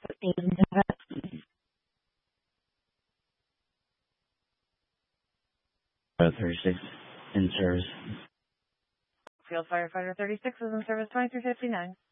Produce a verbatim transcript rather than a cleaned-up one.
thirty-six in service. Field Firefighter thirty-six is in service twenty-three fifty-nine.